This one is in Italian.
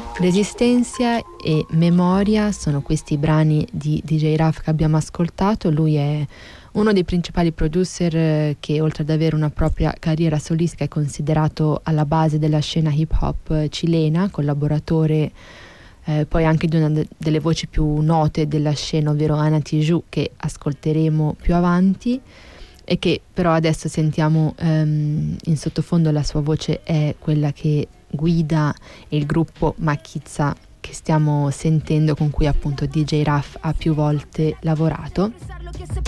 Resistencia e Memoria sono questi brani di DJ Raf che abbiamo ascoltato. Lui è uno dei principali producer che, oltre ad avere una propria carriera solistica, è considerato alla base della scena hip hop cilena, collaboratore poi anche di una delle voci più note della scena, ovvero Ana Tijoux, che ascolteremo più avanti e che però adesso sentiamo in sottofondo. La sua voce è quella che guida il gruppo Makizza che stiamo sentendo, con cui appunto DJ Raf ha più volte lavorato.